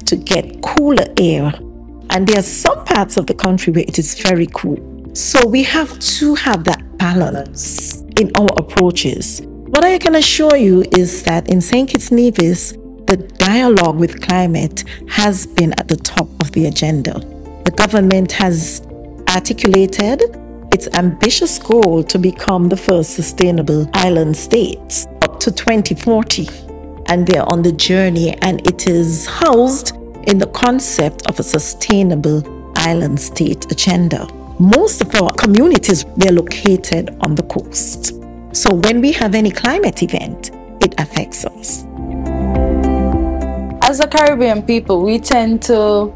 to get cooler air. And there are some parts of the country where it is very cool. So we have to have that balance in our approaches. What I can assure you is that in St. Kitts Nevis, the dialogue with climate has been at the top of the agenda. The government has articulated its ambitious goal to become the first sustainable island state up to 2040. And they're on the journey, and it is housed in the concept of a sustainable island state agenda. Most of our communities, they're located on the coast. So when we have any climate event, it affects us. As a Caribbean people, we tend to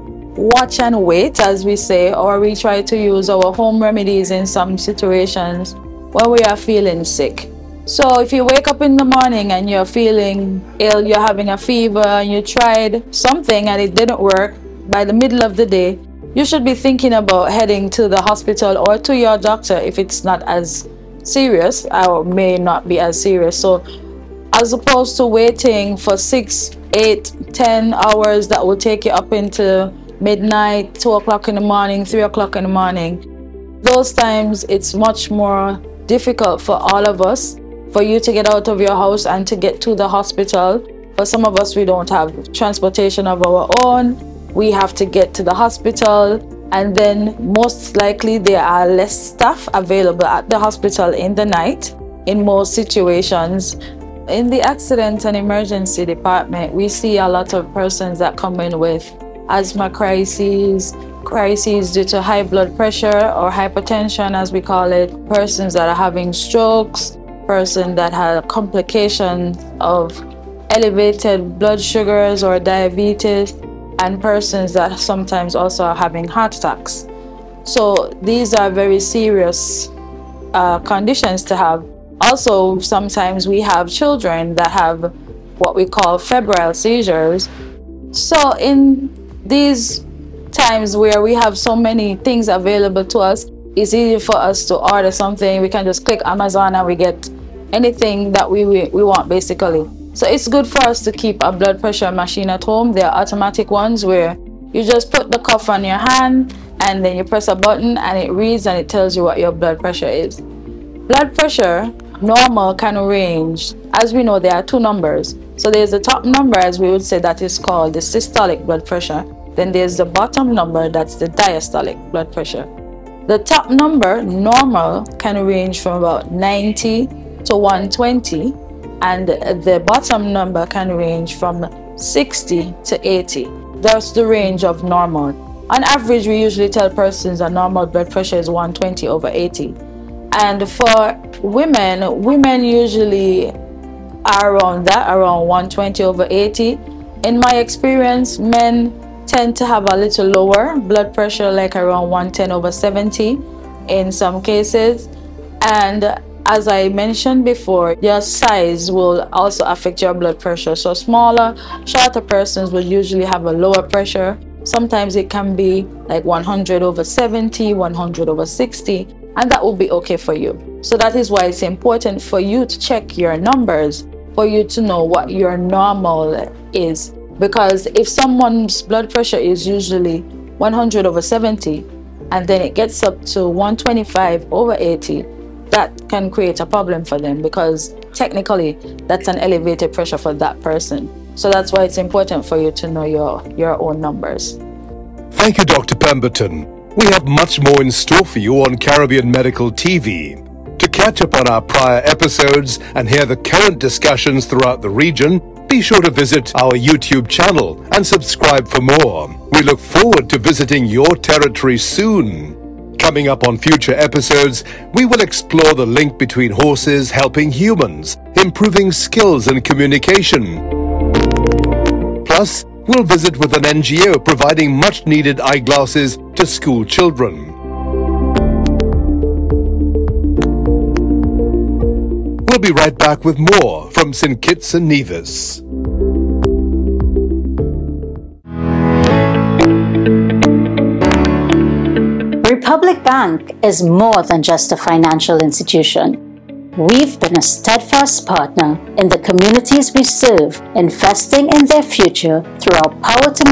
watch and wait, as we say, or we try to use our home remedies in some situations when we are feeling sick. So if you wake up in the morning and you're feeling ill, you're having a fever, and you tried something and it didn't work, by the middle of the day, you should be thinking about heading to the hospital or to your doctor if it's not as serious or may not be as serious. So as opposed to waiting for 6, 8, 10 hours that will take you up into midnight, 2 o'clock in the morning, 3 o'clock in the morning, those times it's much more difficult for all of us, for you to get out of your house and to get to the hospital. For some of us, we don't have transportation of our own. We have to get to the hospital, and then most likely there are less staff available at the hospital in the night in most situations. In the accident and emergency department, we see a lot of persons that come in with asthma crises due to high blood pressure or hypertension, as we call it, persons that are having strokes, persons that have complications of elevated blood sugars or diabetes, and persons that sometimes also are having heart attacks. So these are very serious conditions to have. Also, sometimes we have children that have what we call febrile seizures. So in these times where we have so many things available to us, it's easy for us to order something. We can just click Amazon and we get anything that we want, basically. So it's good for us to keep a blood pressure machine at home. There are automatic ones where you just put the cuff on your hand and then you press a button and it reads and it tells you what your blood pressure is. Blood pressure, normal, can range. As we know, there are 2 numbers. So there's the top number, as we would say, that is called the systolic blood pressure. Then there's the bottom number, that's the diastolic blood pressure. The top number, normal, can range from about 90 to 120, and the bottom number can range from 60 to 80. That's the range of normal. On average, we usually tell persons a normal blood pressure is 120 over 80. And for women usually are around that, around 120 over 80. In my experience, men tend to have a little lower blood pressure, like around 110 over 70 in some cases. And as I mentioned before, your size will also affect your blood pressure. So smaller, shorter persons will usually have a lower pressure. Sometimes it can be like 100 over 70, 100 over 60, and that will be okay for you. So that is why it's important for you to check your numbers, for you to know what your normal is. Because if someone's blood pressure is usually 100 over 70, and then it gets up to 125 over 80, that can create a problem for them, because technically that's an elevated pressure for that person. So that's why it's important for you to know your own numbers. Thank you, Dr. Pemberton. We have much more in store for you on Caribbean Medical TV. To catch up on our prior episodes and hear the current discussions throughout the region, be sure to visit our YouTube channel and subscribe for more. We look forward to visiting your territory soon. Coming up on future episodes, we will explore the link between horses helping humans, improving skills and communication. Plus, we'll visit with an NGO providing much-needed eyeglasses to school children. We'll be right back with more from St. Kitts and Nevis. Republic Bank is more than just a financial institution. We've been a steadfast partner in the communities we serve, investing in their future through our Power to